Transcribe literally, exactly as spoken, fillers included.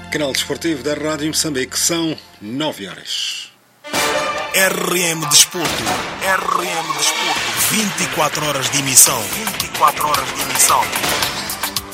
Canal Desportivo da Rádio Moçambique, são nove horas. R M Desporto. R M Desporto. vinte e quatro horas de emissão. vinte e quatro horas de emissão.